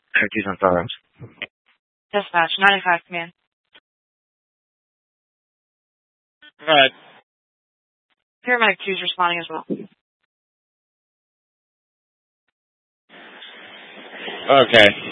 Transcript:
Energies on firearms. Dispatch, 95 command. Right. Paramedic 2 is responding as well. Okay.